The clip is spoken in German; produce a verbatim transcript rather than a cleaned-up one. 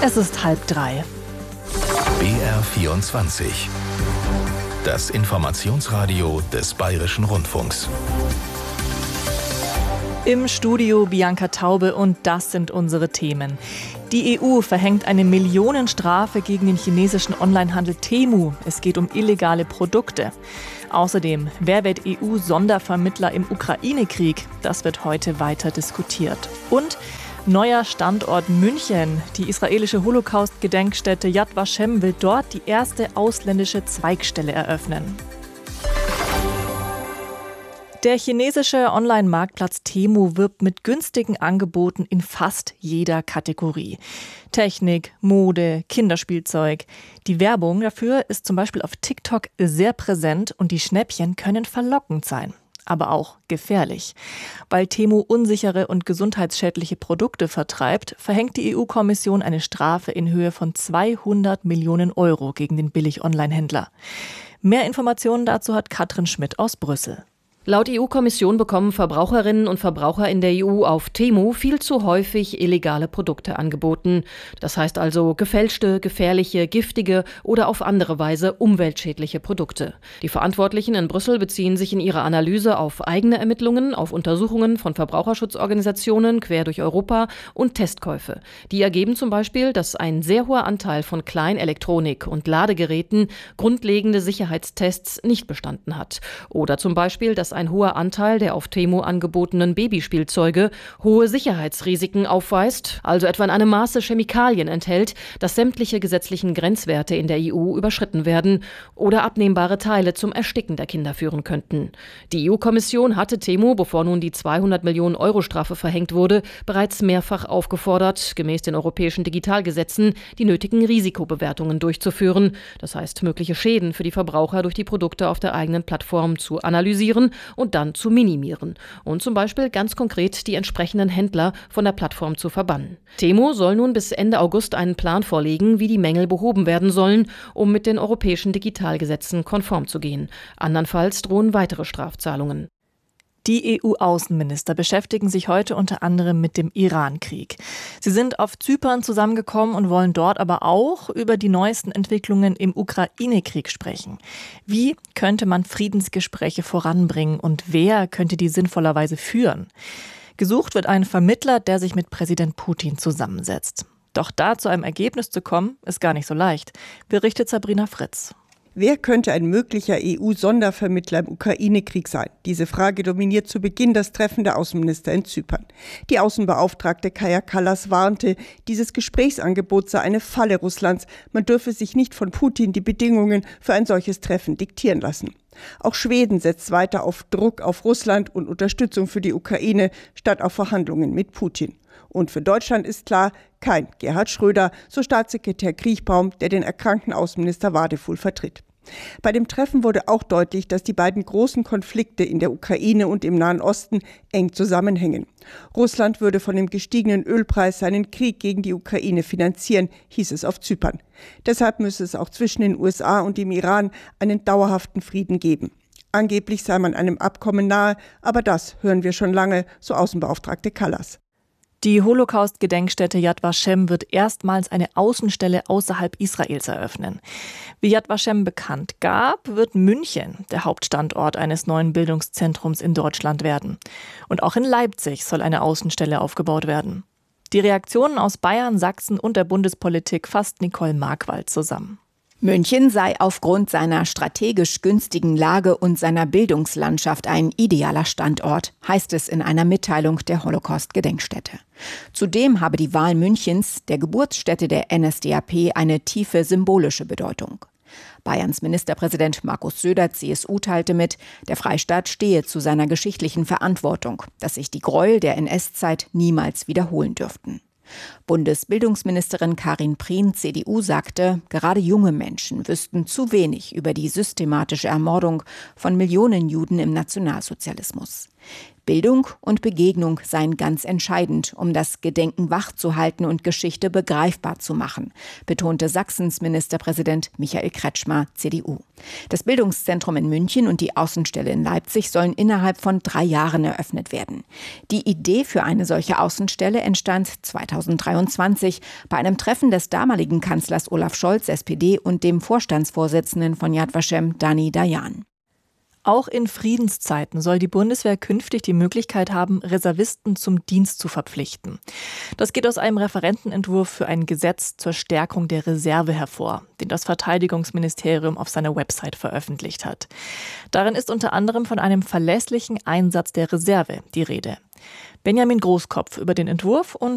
Es ist halb drei. B R vierundzwanzig. Das Informationsradio des Bayerischen Rundfunks. Im Studio Bianca Taube und das sind unsere Themen. Die E U verhängt eine Millionenstrafe gegen den chinesischen Onlinehandel Temu. Es geht um illegale Produkte. Außerdem, wer wird E U-Sondervermittler im Ukraine-Krieg? Das wird heute weiter diskutiert. Und neuer Standort München. Die israelische Holocaust-Gedenkstätte Yad Vashem will dort die erste ausländische Zweigstelle eröffnen. Der chinesische Online-Marktplatz Temu wirbt mit günstigen Angeboten in fast jeder Kategorie. Technik, Mode, Kinderspielzeug. Die Werbung dafür ist zum Beispiel auf TikTok sehr präsent und die Schnäppchen können verlockend sein. Aber auch gefährlich. Weil Temu unsichere und gesundheitsschädliche Produkte vertreibt, verhängt die E U-Kommission eine Strafe in Höhe von zweihundert Millionen Euro gegen den Billig-Online-Händler. Mehr Informationen dazu hat Katrin Schmidt aus Brüssel. Laut E U-Kommission bekommen Verbraucherinnen und Verbraucher in der E U auf Temu viel zu häufig illegale Produkte angeboten. Das heißt also gefälschte, gefährliche, giftige oder auf andere Weise umweltschädliche Produkte. Die Verantwortlichen in Brüssel beziehen sich in ihrer Analyse auf eigene Ermittlungen, auf Untersuchungen von Verbraucherschutzorganisationen quer durch Europa und Testkäufe. Die ergeben zum Beispiel, dass ein sehr hoher Anteil von Kleinelektronik und Ladegeräten grundlegende Sicherheitstests nicht bestanden hat. Oder zum Beispiel, dass ein hoher Anteil der auf Temu angebotenen Babyspielzeuge hohe Sicherheitsrisiken aufweist, also etwa in einem Maße Chemikalien enthält, dass sämtliche gesetzlichen Grenzwerte in der E U überschritten werden oder abnehmbare Teile zum Ersticken der Kinder führen könnten. Die E U-Kommission hatte Temu, bevor nun die zweihundert Millionen Euro Strafe verhängt wurde, bereits mehrfach aufgefordert, gemäß den europäischen Digitalgesetzen die nötigen Risikobewertungen durchzuführen, das heißt mögliche Schäden für die Verbraucher durch die Produkte auf der eigenen Plattform zu analysieren und dann zu minimieren und zum Beispiel ganz konkret die entsprechenden Händler von der Plattform zu verbannen. Temu soll nun bis Ende August einen Plan vorlegen, wie die Mängel behoben werden sollen, um mit den europäischen Digitalgesetzen konform zu gehen. Andernfalls drohen weitere Strafzahlungen. Die E U-Außenminister beschäftigen sich heute unter anderem mit dem Iran-Krieg. Sie sind auf Zypern zusammengekommen und wollen dort aber auch über die neuesten Entwicklungen im Ukraine-Krieg sprechen. Wie könnte man Friedensgespräche voranbringen und wer könnte die sinnvollerweise führen? Gesucht wird ein Vermittler, der sich mit Präsident Putin zusammensetzt. Doch da zu einem Ergebnis zu kommen, ist gar nicht so leicht, berichtet Sabrina Fritz. Wer könnte ein möglicher E U-Sondervermittler im Ukraine-Krieg sein? Diese Frage dominiert zu Beginn das Treffen der Außenminister in Zypern. Die Außenbeauftragte Kaja Kallas warnte, dieses Gesprächsangebot sei eine Falle Russlands. Man dürfe sich nicht von Putin die Bedingungen für ein solches Treffen diktieren lassen. Auch Schweden setzt weiter auf Druck auf Russland und Unterstützung für die Ukraine statt auf Verhandlungen mit Putin. Und für Deutschland ist klar, kein Gerhard Schröder, so Staatssekretär Kriechbaum, der den erkrankten Außenminister Wadefuhl vertritt. Bei dem Treffen wurde auch deutlich, dass die beiden großen Konflikte in der Ukraine und im Nahen Osten eng zusammenhängen. Russland würde von dem gestiegenen Ölpreis seinen Krieg gegen die Ukraine finanzieren, hieß es auf Zypern. Deshalb müsse es auch zwischen den U S A und dem Iran einen dauerhaften Frieden geben. Angeblich sei man einem Abkommen nahe, aber das hören wir schon lange, so Außenbeauftragte Kallas. Die Holocaust-Gedenkstätte Yad Vashem wird erstmals eine Außenstelle außerhalb Israels eröffnen. Wie Yad Vashem bekannt gab, wird München der Hauptstandort eines neuen Bildungszentrums in Deutschland werden. Und auch in Leipzig soll eine Außenstelle aufgebaut werden. Die Reaktionen aus Bayern, Sachsen und der Bundespolitik fasst Nicole Markwald zusammen. München sei aufgrund seiner strategisch günstigen Lage und seiner Bildungslandschaft ein idealer Standort, heißt es in einer Mitteilung der Holocaust-Gedenkstätte. Zudem habe die Wahl Münchens, der Geburtsstätte der N S D A P, eine tiefe symbolische Bedeutung. Bayerns Ministerpräsident Markus Söder, C S U, teilte mit, der Freistaat stehe zu seiner geschichtlichen Verantwortung, dass sich die Gräuel der N S-Zeit niemals wiederholen dürften. Bundesbildungsministerin Karin Prien, C D U, sagte, gerade junge Menschen wüssten zu wenig über die systematische Ermordung von Millionen Juden im Nationalsozialismus. Bildung und Begegnung seien ganz entscheidend, um das Gedenken wachzuhalten und Geschichte begreifbar zu machen, betonte Sachsens Ministerpräsident Michael Kretschmer, C D U. Das Bildungszentrum in München und die Außenstelle in Leipzig sollen innerhalb von drei Jahren eröffnet werden. Die Idee für eine solche Außenstelle entstand zweitausenddreiundzwanzig bei einem Treffen des damaligen Kanzlers Olaf Scholz, S P D, und dem Vorstandsvorsitzenden von Yad Vashem, Dani Dayan. Auch in Friedenszeiten soll die Bundeswehr künftig die Möglichkeit haben, Reservisten zum Dienst zu verpflichten. Das geht aus einem Referentenentwurf für ein Gesetz zur Stärkung der Reserve hervor, den das Verteidigungsministerium auf seiner Website veröffentlicht hat. Darin ist unter anderem von einem verlässlichen Einsatz der Reserve die Rede. Benjamin Großkopf über den Entwurf und